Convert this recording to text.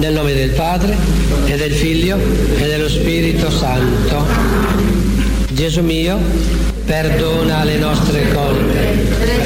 Nel nome del Padre, e del Figlio, e dello Spirito Santo. Gesù mio, perdona le nostre colpe,